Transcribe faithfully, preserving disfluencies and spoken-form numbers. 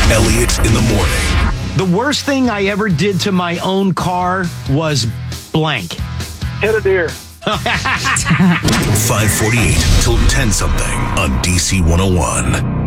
Elliott in the morning. The worst thing I ever did to my own car was blank. Hit a deer. five forty-eight till ten something on D C one oh one.